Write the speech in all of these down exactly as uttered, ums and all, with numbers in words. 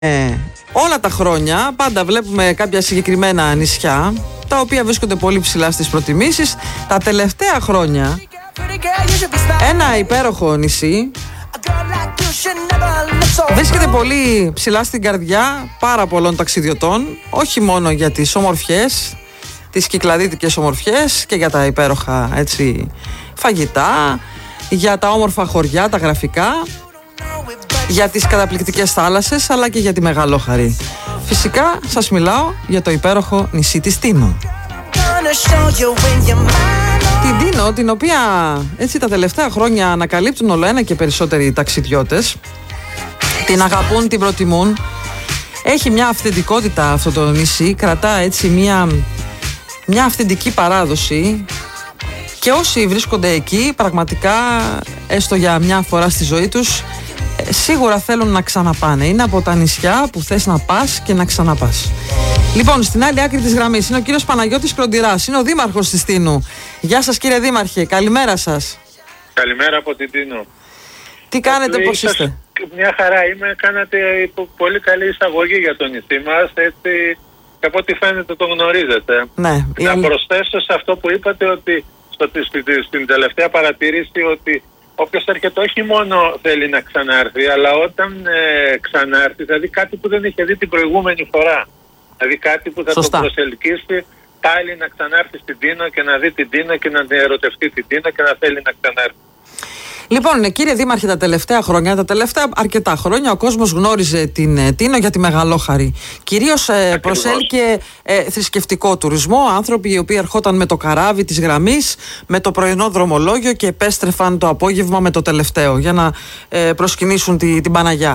Ε, όλα τα χρόνια πάντα βλέπουμε κάποια συγκεκριμένα νησιά τα οποία βρίσκονται πολύ ψηλά στις προτιμήσεις. Τα τελευταία χρόνια ένα υπέροχο νησί βρίσκεται πολύ ψηλά στην καρδιά πάρα πολλών ταξιδιωτών, όχι μόνο για τις ομορφιές, τις κυκλαδίτικες ομορφιές και για τα υπέροχα έτσι φαγητά, για τα όμορφα χωριά, τα γραφικά, για τις καταπληκτικές θάλασσες, αλλά και για τη Μεγαλόχαρη. Φυσικά σας μιλάω για το υπέροχο νησί της Τίνο. Την Τίνο, την οποία έτσι τα τελευταία χρόνια ανακαλύπτουν όλο ένα και περισσότεροι ταξιδιώτες. Την αγαπούν, την προτιμούν. Έχει μια αυθεντικότητα αυτό το νησί, κρατά έτσι μια, μια αυθεντική παράδοση. Και όσοι βρίσκονται εκεί, πραγματικά, έστω για μια φορά στη ζωή τους, σίγουρα θέλουν να ξαναπάνε. Είναι από τα νησιά που θες να πας και να ξαναπάς. Λοιπόν, στην άλλη άκρη της γραμμής είναι ο κύριος Παναγιώτης Κλοντηράς, είναι ο δήμαρχος της Τίνου. Γεια σας κύριε δήμαρχε, καλημέρα σας. Καλημέρα από την Τίνο. Τι κάνετε, πώς σας... είστε? Μια χαρά είμαι, κάνατε πολύ καλή εισαγωγή για το νησί μας, έτσι, και από ό,τι φαίνεται το γνωρίζετε. Ναι. Να η... προσθέσω σε αυτό που είπατε, ότι στο, στην τελευταία παρατήρηση, ότι όποιος έρχεται όχι μόνο θέλει να ξανάρθει, αλλά όταν ε, ξανάρθει θα δει κάτι που δεν είχε δει την προηγούμενη φορά. Δηλαδή κάτι που θα Σωστά. τον προσελκύσει πάλι να ξανάρθει στην Τίνο και να δει την Τίνο και να ερωτευτεί την Τίνο και να θέλει να ξανάρθει. Λοιπόν, κύριε Δήμαρχε, τα τελευταία χρόνια, τα τελευταία αρκετά χρόνια, ο κόσμος γνώριζε την Τίνο για τη Μεγαλόχαρη. Κυρίως ε, προσέλκυε ε, θρησκευτικό τουρισμό, άνθρωποι οι οποίοι ερχόταν με το καράβι της γραμμής, με το πρωινό δρομολόγιο και επέστρεφαν το απόγευμα με το τελευταίο για να ε, προσκυνήσουν τη, την Παναγιά.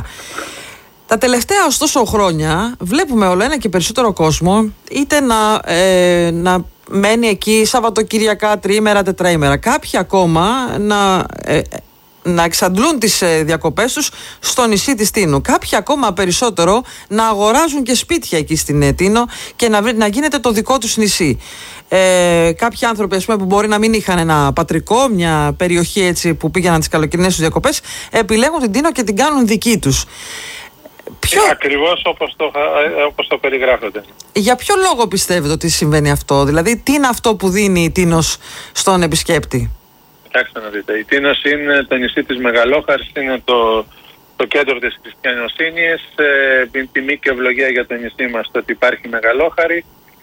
Τα τελευταία ωστόσο χρόνια βλέπουμε όλο ένα και περισσότερο κόσμο είτε να, ε, να μένει εκεί Σαββατοκυριακά, τριήμερα, τετραήμερα. Κάποιοι ακόμα να, ε, να εξαντλούν τις ε, διακοπές τους στο νησί της Τίνου. Κάποιοι ακόμα περισσότερο να αγοράζουν και σπίτια εκεί στην ε, Τίνο και να, να γίνεται το δικό τους νησί. Ε, κάποιοι άνθρωποι, ας πούμε, που μπορεί να μην είχαν ένα πατρικό, μια περιοχή έτσι που πήγαιναν τις καλοκαιρινές τους διακοπές, επιλέγουν την Τίνο και την κάνουν δική τους. Ποιο... Ακριβώς όπως το, όπως το περιγράφετε. Για ποιο λόγο πιστεύετε ότι συμβαίνει αυτό? Δηλαδή, τι είναι αυτό που δίνει η Τίνος στον επισκέπτη? Κοιτάξτε να δείτε. Η Τίνος είναι το νησί της Μεγαλόχαρης, είναι το, το κέντρο της χριστιανοσύνης. Ε, τιμή και ευλογία για το νησί μας το ότι υπάρχει Μεγαλόχαρη.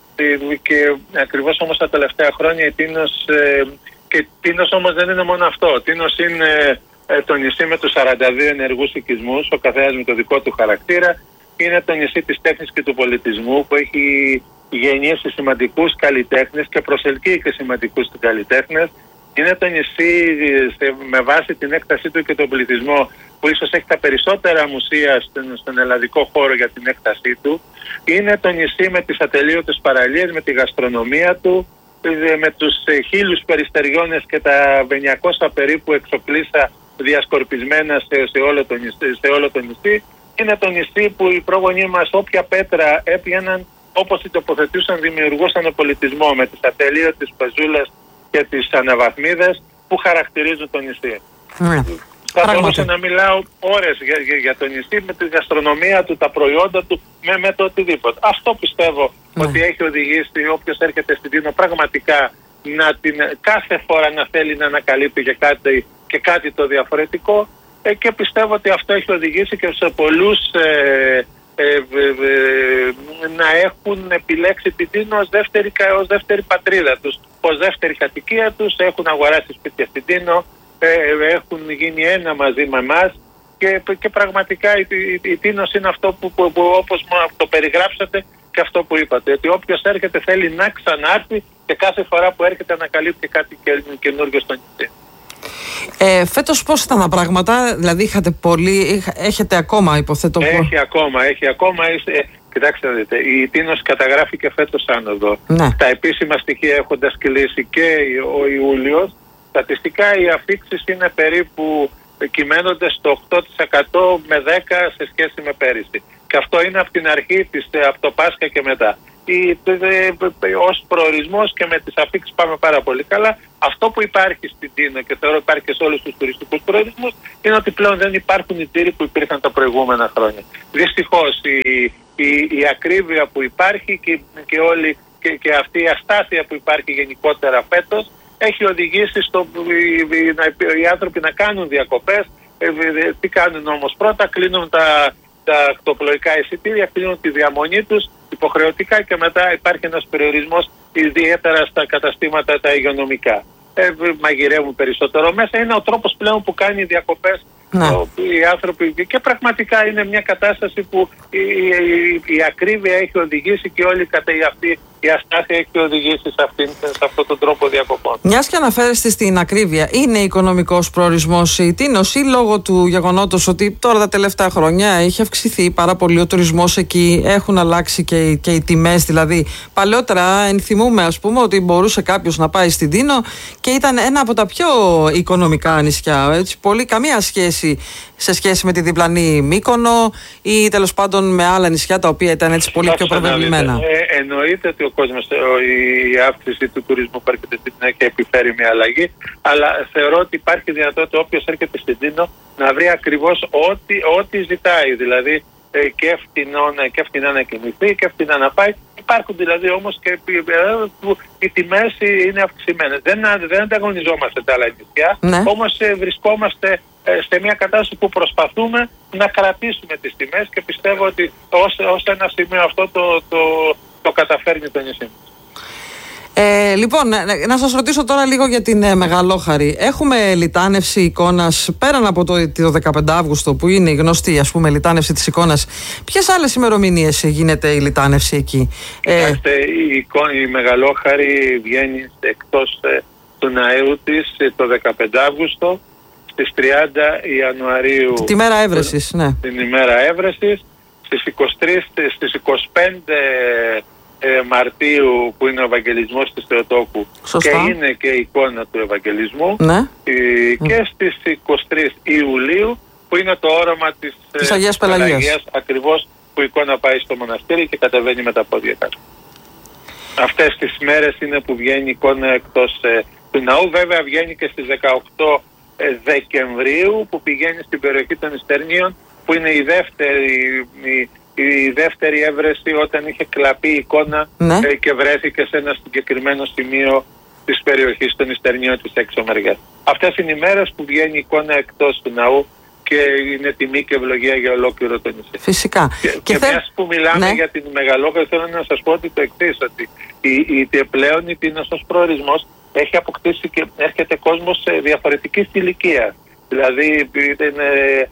Και ακριβώς όμως τα τελευταία χρόνια η Τίνος, ε, και η Τίνος όμως δεν είναι μόνο αυτό. Η Τίνος είναι ε, το νησί με τους σαράντα δύο ενεργούς οικισμούς, ο καθένας με το δικό του χαρακτήρα. Είναι το νησί της τέχνης και του πολιτισμού που έχει γεννήσει σημαντικούς καλλιτέχνες και προσελκύει και σημαντικούς καλλιτέχνες. Είναι το νησί σε, με βάση την έκτασή του και τον πληθυσμό που ίσως έχει τα περισσότερα μουσεία στον, στον ελλαδικό χώρο για την έκτασή του. Είναι το νησί με τις ατελείωτες παραλίες, με τη γαστρονομία του, με τους χίλιους περιστεριώνες και τα εννιακόσια περίπου εξοπλίστα διασκορπισμένα σε, σε, όλο το νησί, σε όλο το νησί. Είναι το νησί που οι πρόγονοί μας όποια πέτρα έπιαναν, όπως την τοποθετούσαν, δημιουργούσαν πολιτισμό με τις ατελείωτες πεζούλες και τις αναβαθμίδες που χαρακτηρίζουν το νησί. Mm. Θα μπορούσα να μιλάω ώρες για, για, για το νησί, με τη γαστρονομία του, τα προϊόντα του, με, με το οτιδήποτε. Αυτό πιστεύω mm. ότι έχει οδηγήσει όποιος έρχεται στην Τίνο πραγματικά να την, κάθε φορά να θέλει να ανακαλύπτει και κάτι, και κάτι το διαφορετικό, ε, και πιστεύω ότι αυτό έχει οδηγήσει και σε πολλούς ε, ε, ε, ε, να έχουν επιλέξει την Τίνο ως δεύτερη, ως δεύτερη πατρίδα τους, ως δεύτερη κατοικία τους. Έχουν αγοράσει σπίτια στην Τίνο, ε, έχουν γίνει ένα μαζί με εμάς και, και πραγματικά η, η, η Τίνος είναι αυτό που, που, που όπως το περιγράψατε και αυτό που είπατε, ότι όποιος έρχεται θέλει να ξανάρθει και κάθε φορά που έρχεται ανακαλύπτει κάτι καινούργιο στο νησί. Ε, φέτος πώς ήταν τα πράγματα, δηλαδή είχατε πολύ, έχετε ακόμα υποθέτω? Έχει ακόμα, έχει ακόμα. Ε, κοιτάξτε να δείτε, η Τίνος καταγράφηκε φέτος άνοδο. Ναι. Τα επίσημα στοιχεία έχοντας κλείσει και ο Ιούλιος, στατιστικά οι αφήξεις είναι περίπου, κυμαίνονται στο οκτώ τοις εκατό με δέκα τοις εκατό σε σχέση με πέρυσι. Και αυτό είναι από την αρχή της, από το Πάσχα και μετά. ως προορισμός και με τις αφήξεις πάμε πάρα πολύ καλά. Αυτό που υπάρχει στην Τίνο και θεωρώ υπάρχει και σε όλους τους τουριστικούς προορισμούς είναι ότι πλέον δεν υπάρχουν οι τζίροι που υπήρχαν τα προηγούμενα χρόνια. Δυστυχώς η, η, η ακρίβεια που υπάρχει και, και, όλη, και, και αυτή η αστάθεια που υπάρχει γενικότερα φέτος έχει οδηγήσει στο, οι, οι, οι άνθρωποι να κάνουν διακοπές. Ε, τι κάνουν όμως? Πρώτα κλείνουν τα, τα ακτοπλοϊκά εισιτήρια, κλείνουν τη διαμονή τους υποχρεωτικά και μετά υπάρχει ένας περιορισμός ιδιαίτερα στα καταστήματα τα υγειονομικά. Ε, μαγειρεύουν περισσότερο μέσα. Είναι ο τρόπος πλέον που κάνει διακοπές ναι. οι άνθρωποι και πραγματικά είναι μια κατάσταση που η, η, η ακρίβεια έχει οδηγήσει και όλη αυτή η αστάθεια έχει οδηγήσει σε, αυτήν, σε αυτόν τον τρόπο διακοπών. Μιας και αναφέρεστε στην ακρίβεια, είναι οικονομικός προορισμός η Τίνος ή λόγω του γεγονότος ότι τώρα τα τελευταία χρόνια έχει αυξηθεί πάρα πολύ ο τουρισμός εκεί, έχουν αλλάξει και, οι, και οι τιμές? Δηλαδή, παλαιότερα ενθυμούμε ας πούμε ότι μπορούσε κάποιος να πάει στην Τίνο και ήταν ένα από τα πιο οικονομικά νησιά. Έτσι, πολύ καμία σχέση σε σχέση με τη διπλανή Μύκονο ή τέλος πάντων με άλλα νησιά τα οποία ήταν έτσι πολύ πιο προβεβλημένα. Ε, εννοείται ότι ο κόσμος, η αύξηση του τουρισμού που έρχεται στην Τίνο έχει επιφέρει μια αλλαγή, αλλά θεωρώ ότι υπάρχει δυνατότητα όποιος έρχεται στην Τίνο να βρει ακριβώς ό,τι, ό,τι ζητάει. Δηλαδή ε, και, φτηνό, και φτηνά να κινηθεί και φτηνά να πάει. Υπάρχουν δηλαδή όμως και που οι τιμές είναι αυξημένες. Δεν, δεν ανταγωνιζόμαστε τα άλλα νησιά, ναι. Όμως ε, βρισκόμαστε ε, σε μια κατάσταση που προσπαθούμε να κρατήσουμε τις τιμές και πιστεύω ότι ως, ως ένα σημείο αυτό το, το, το καταφέρνει το νησί μας. Ε, λοιπόν, να σας ρωτήσω τώρα λίγο για την ε, Μεγαλόχαρη. Έχουμε λιτάνευση εικόνας πέραν από το, το δεκαπέντε Αύγουστο που είναι η γνωστή ας πούμε λιτάνευση της εικόνας? Ποιες άλλες ημερομηνίες γίνεται η λιτάνευση εκεί? Κοιτάξτε, ε, η, εικόνα, η Μεγαλόχαρη βγαίνει εκτός ε, του ναού της ε, το δεκαπέντε Αύγουστο, στις τριάντα Ιανουαρίου τη μέρα έβρεσης, ναι. Την ημέρα έβρεσης, στις είκοσι τρεις, στις είκοσι πέντε Μαρτίου που είναι ο Ευαγγελισμός της Θεοτόκου. Σωστά. Και είναι και η εικόνα του Ευαγγελισμού, ναι. Και mm. στις είκοσι τρεις Ιουλίου που είναι το όραμα της, της Αγίας Πελαγίας, Πελαγίας, ακριβώς που η εικόνα πάει στο μοναστήρι και κατεβαίνει με τα πόδια κάτω. Αυτές τις μέρες είναι που βγαίνει η εικόνα εκτός ε, του ναού. Βέβαια βγαίνει και στις δεκαοκτώ Δεκεμβρίου που πηγαίνει στην περιοχή των Ιστερνίων που είναι η δεύτερη η, η δεύτερη έβρεση όταν είχε κλαπεί η εικόνα, ναι. ε, και βρέθηκε σε ένα συγκεκριμένο σημείο της περιοχής των Ιστερνίων της έξω μεριάς. Αυτές είναι οι μέρες που βγαίνει η εικόνα εκτός του ναού και είναι τιμή και ευλογία για ολόκληρο το νησί. Φυσικά. Και, και, και θε... μιας που μιλάμε, ναι. για την Μεγαλόχαρη, θέλω να σας πω ότι το εξής, ότι η, η, πλέον η Τίνος ως προορισμός έχει αποκτήσει και έρχεται κόσμος σε διαφορετική ηλικία. Δηλαδή είναι,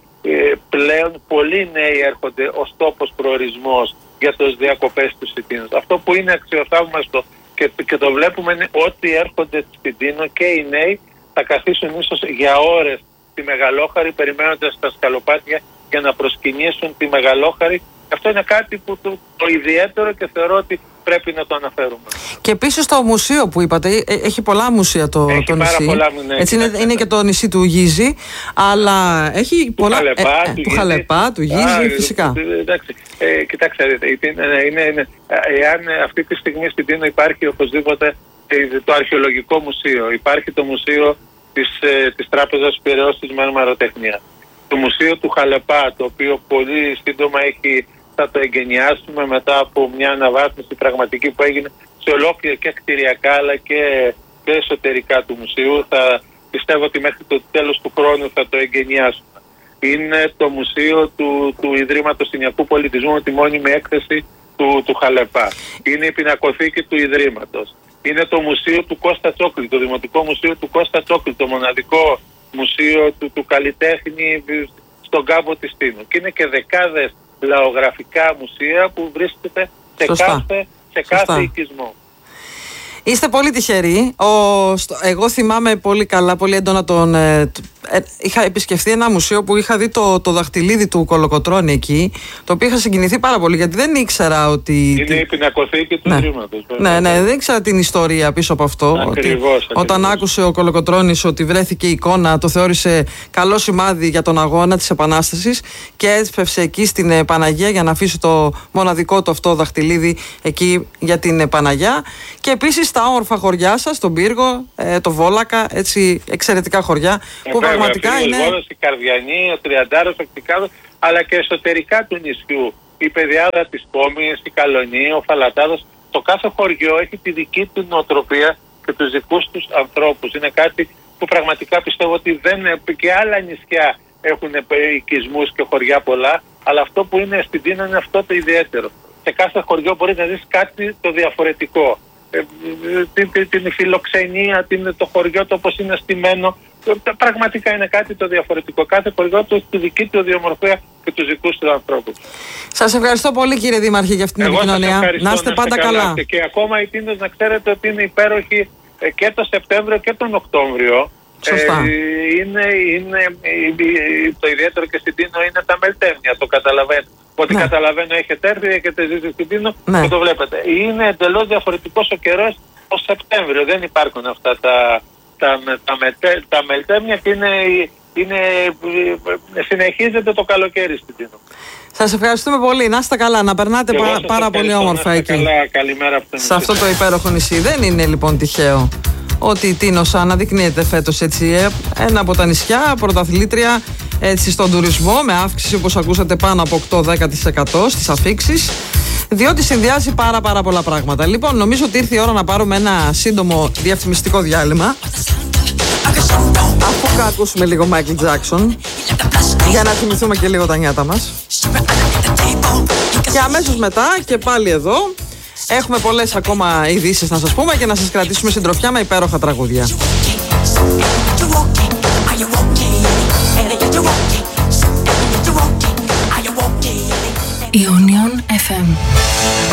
ε, πλέον πολλοί νέοι έρχονται ως τόπος προορισμός για τις διακοπές του στην Τίνο. Αυτό που είναι αξιοθαύμαστο και, και το βλέπουμε είναι ότι έρχονται στην Τίνο και οι νέοι θα καθίσουν ίσως για ώρες τη Μεγαλόχαρη περιμένοντας τα σκαλοπάτια για να προσκυνήσουν τη Μεγαλόχαρη. Αυτό είναι κάτι που το, το ιδιαίτερο και θεωρώ ότι πρέπει να το αναφέρουμε. Και επίσης το μουσείο που είπατε, έχει πολλά μουσεία το, έχει το πάρα νησί. Πολλά, ναι, έτσι είναι, είναι και το νησί του Γίζη, αλλά έχει του πολλά... Χαλεπά, ε, του, του Χαλεπά, του Γίζη, Α, φυσικά. Εντάξει, ε, κοιτάξτε, είναι, είναι, είναι, εάν αυτή τη στιγμή στην Τίνο υπάρχει οπωσδήποτε το αρχαιολογικό μουσείο, υπάρχει το μουσείο της, της Τράπεζας Πειραιώς της Μαρμαροτεχνία, το μουσείο του Χαλεπά, το οποίο πολύ σύντομα έχει, θα το εγκαινιάσουμε μετά από μια αναβάθμιση πραγματική που έγινε σε ολόκληρα και κτηριακά αλλά και, και εσωτερικά του μουσείου. Θα πιστεύω ότι μέχρι το τέλος του χρόνου θα το εγκαινιάσουμε. Είναι το μουσείο του, του Ιδρύματος Τινιακού Πολιτισμού με τη μόνιμη έκθεση του, του Χαλεπά. Είναι η πινακοθήκη του Ιδρύματος. Είναι το μουσείο του Κώστα Τσόκλη, το Δημοτικό Μουσείο του Κώστα Τσόκλη, το μοναδικό μουσείο του, του καλλιτέχνη στον κάμπο της Τίνου. Και είναι και δεκάδες λαογραφικά μουσεία που βρίσκεται σε Σωστά. κάθε, σε κάθε οικισμό. Είστε πολύ τυχεροί. Ο, στο, εγώ θυμάμαι πολύ καλά, πολύ έντονα τον, ε, ε, είχα επισκεφθεί ένα μουσείο που είχα δει το, το δαχτυλίδι του Κολοκοτρώνη εκεί, το οποίο είχα συγκινηθεί πάρα πολύ, γιατί δεν ήξερα ότι... Είναι η πινακοθήκη του Ιδρύματος. Ναι. ναι, ναι, δεν ήξερα την ιστορία πίσω από αυτό. Ακριβώς, ότι ακριβώς. Όταν άκουσε ο Κολοκοτρώνης ότι βρέθηκε η εικόνα, το θεώρησε καλό σημάδι για τον αγώνα της Επανάστασης και έσπευσε εκεί στην Παναγία για να αφήσει το μοναδικό του αυτό δαχτυλίδι εκεί για την Παναγιά. Και επίσης τα όμορφα χωριά σας, τον Πύργο, ε, το Βόλακα, έτσι εξαιρετικά χωριά Ε, που βέβαια, πραγματικά ο είναι... Βόλος, η Καρδιανή, ο Τριαντάρος, ο Κτικάδος, αλλά και εσωτερικά του νησιού. Η Πεδιάδα της Κόμης, η Καλονή, ο Φαλατάδος. Το κάθε χωριό έχει τη δική του νοοτροπία και τους δικούς τους ανθρώπους. Είναι κάτι που πραγματικά πιστεύω ότι δεν, και άλλα νησιά έχουν οικισμούς και χωριά πολλά, αλλά αυτό που είναι στην Τίνο είναι αυτό το ιδιαίτερο. Σε κάθε χωριό μπορεί να δεις κάτι το διαφορετικό. Ε, την, την, την φιλοξενία, την, το χωριό το όπως είναι στημένο. Πραγματικά είναι κάτι το διαφορετικό. Κάθε χωριό του έχει τη δική του ιδιομορφία και τους δικούς του ανθρώπους. Σας ευχαριστώ πολύ, κύριε Δήμαρχε, για αυτήν την επικοινωνία. Να είστε πάντα καλά. καλά. Και, και ακόμα η Τίνος, να ξέρετε ότι είναι υπέροχη και το Σεπτέμβριο και τον Οκτώβριο. Σωστά. Ε, είναι, είναι, το ιδιαίτερο και στην Τίνο είναι τα μελτέμια, το καταλαβαίνω. Ότι ναι. καταλαβαίνω, έχετε έρθει, έχετε ζήσει στην Τίνο ναι. και το βλέπετε. Είναι εντελώς διαφορετικός ο καιρός το Σεπτέμβριο. Δεν υπάρχουν αυτά τα, τα, τα, μελτέ, τα μελτέμια και είναι, είναι, συνεχίζεται το καλοκαίρι στην Τίνο. Σας ευχαριστούμε πολύ. Να είστε καλά, να περνάτε πάρα, πάρα πολύ όμορφα εκεί. Καλά, καλημέρα από σε αυτό το υπέροχο νησί. Δεν είναι λοιπόν τυχαίο ότι η Τίνος αναδεικνύεται φέτος έτσι ένα από τα νησιά πρωταθλήτρια έτσι στον τουρισμό, με αύξηση όπως ακούσατε πάνω από οκτώ με δέκα τοις εκατό στις αφίξεις, διότι συνδυάζει πάρα πάρα πολλά πράγματα. Λοιπόν, νομίζω ότι ήρθε η ώρα να πάρουμε ένα σύντομο διαφημιστικό διάλειμμα, αφού ακούσουμε λίγο Michael Jackson, για να θυμηθούμε και λίγο τα νιάτα μας. Και αμέσως μετά και πάλι εδώ έχουμε πολλές ακόμα ειδήσεις να σας πούμε και να σας κρατήσουμε συντροφιά με υπέροχα τραγούδια. Ionion εφ εμ.